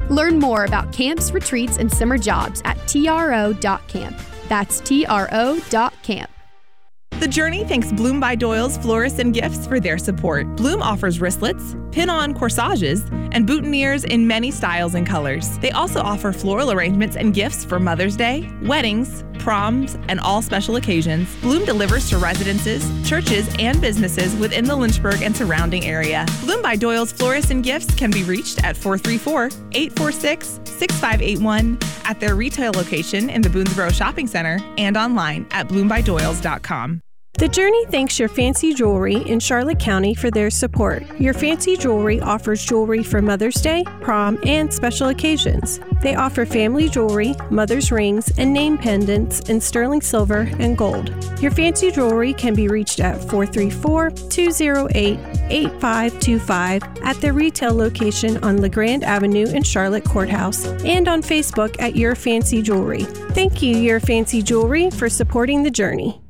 Learn more about camps, retreats, and summer jobs at tro.camp. That's tro.camp. The Journey thanks Bloom by Doyle's Florists and Gifts for their support. Bloom offers wristlets, pin-on corsages, and boutonnieres in many styles and colors. They also offer floral arrangements and gifts for Mother's Day, weddings, proms, and all special occasions. Bloom delivers to residences, churches, and businesses within the Lynchburg and surrounding area. Bloom by Doyle's Florists and Gifts can be reached at 434-846-6581 at their retail location in the Boonesboro Shopping Center and online at bloombydoyles.com. The Journey thanks Your Fancy Jewelry in Charlotte County for their support. Your Fancy Jewelry offers jewelry for Mother's Day, prom, and special occasions. They offer family jewelry, mother's rings, and name pendants in sterling silver and gold. Your Fancy Jewelry can be reached at 434-208-8525 at their retail location on LeGrand Avenue in Charlotte Courthouse and on Facebook at Your Fancy Jewelry. Thank you, Your Fancy Jewelry, for supporting The Journey.